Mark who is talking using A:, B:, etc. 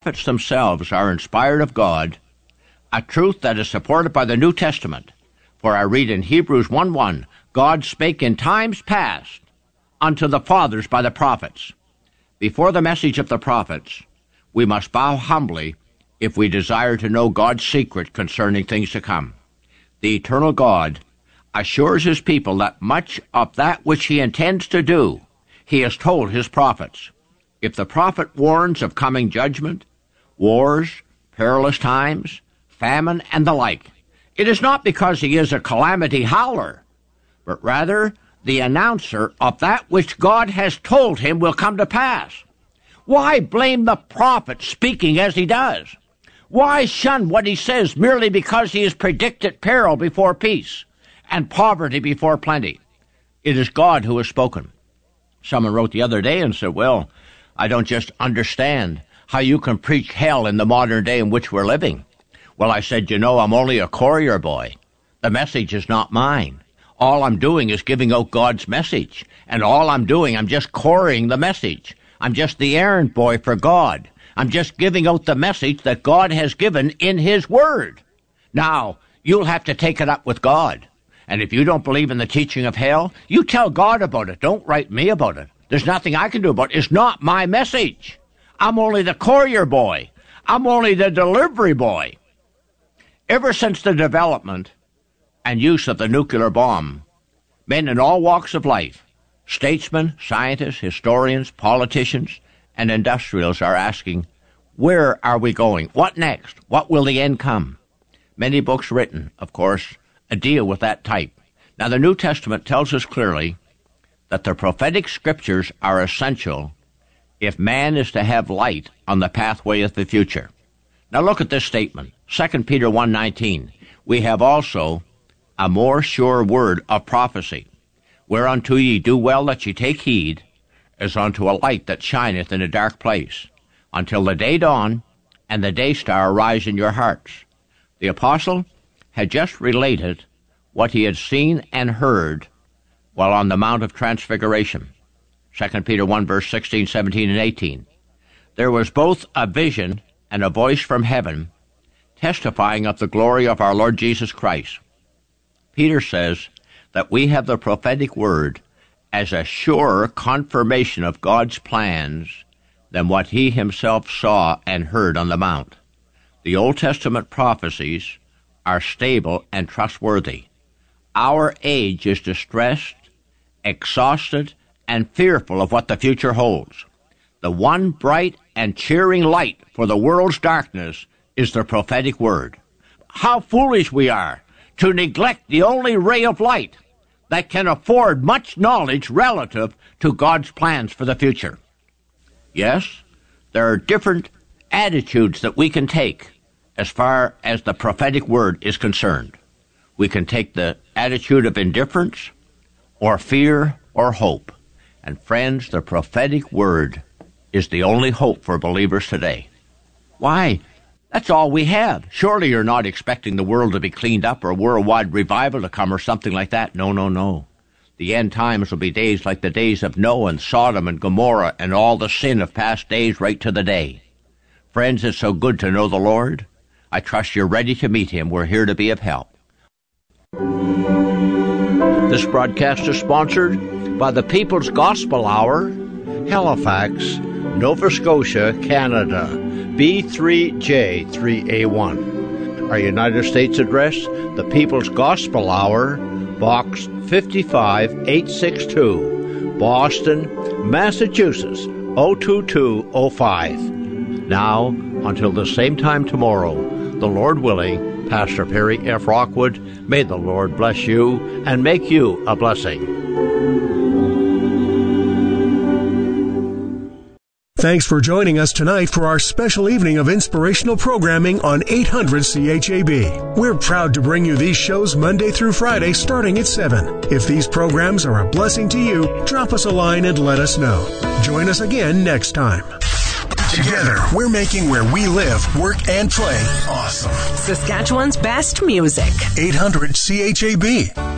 A: prophets themselves are inspired of God, a truth that is supported by the New Testament. For I read in Hebrews 1:1, God spake in times past unto the fathers by the prophets. Before the message of the prophets, we must bow humbly if we desire to know God's secret concerning things to come. The eternal God assures his people that much of that which he intends to do, he has told his prophets. If the prophet warns of coming judgment, wars, perilous times, famine, and the like, it is not because he is a calamity howler, but rather the announcer of that which God has told him will come to pass. Why blame the prophet speaking as he does? Why shun what he says merely because he has predicted peril before peace and poverty before plenty? It is God who has spoken. Someone wrote the other day and said, well, I don't just understand how you can preach hell in the modern day in which we're living. Well, I said, I'm only a courier boy. The message is not mine. All I'm doing is giving out God's message. And all I'm doing, I'm just couriering the message. I'm just the errand boy for God. I'm just giving out the message that God has given in his word. Now, you'll have to take it up with God. And if you don't believe in the teaching of hell, you tell God about it. Don't write me about it. There's nothing I can do about it. It's not my message. I'm only the courier boy. I'm only the delivery boy. Ever since the development and use of the nuclear bomb, men in all walks of life, statesmen, scientists, historians, politicians, and industrials are asking, where are we going? What next? What will the end come? Many books written, of course, deal with that type. Now, the New Testament tells us clearly that the prophetic scriptures are essential if man is to have light on the pathway of the future. Now look at this statement, 2 Peter 1:19. We have also a more sure word of prophecy, whereunto ye do well that ye take heed, as unto a light that shineth in a dark place, until the day dawn and the day star arise in your hearts. The apostle had just related what he had seen and heard while on the Mount of Transfiguration. 2 Peter 1, verse 16, 17, and 18. There was both a vision and a voice from heaven testifying of the glory of our Lord Jesus Christ. Peter says that we have the prophetic word as a surer confirmation of God's plans than what he himself saw and heard on the Mount. The Old Testament prophecies are stable and trustworthy. Our age is distressed, exhausted, and fearful of what the future holds. The one bright and cheering light for the world's darkness is the prophetic word. How foolish we are to neglect the only ray of light that can afford much knowledge relative to God's plans for the future. Yes, there are different attitudes that we can take as far as the prophetic word is concerned. We can take the attitude of indifference or fear or hope. And friends, the prophetic word is the only hope for believers today. Why? That's all we have. Surely you're not expecting the world to be cleaned up or a worldwide revival to come or something like that. No, no, no. The end times will be days like the days of Noah and Sodom and Gomorrah and all the sin of past days right to the day. Friends, it's so good to know the Lord. I trust you're ready to meet him. We're here to be of help. This broadcast is sponsored by the People's Gospel Hour, Halifax, Nova Scotia, Canada, B3J3A1. Our United States address, the People's Gospel Hour, Box 55862, Boston, Massachusetts, 02205. Now, until the same time tomorrow, the Lord willing, Pastor Perry F. Rockwood, may the Lord bless you and make you a blessing.
B: Thanks for joining us tonight for our special evening of inspirational programming on 800 CHAB. We're proud to bring you these shows Monday through Friday starting at 7. If these programs are a blessing to you, drop us a line and let us know. Join us again next time.
C: Together, we're making where we live, work, and play awesome.
D: Saskatchewan's best music.
C: 800 CHAB.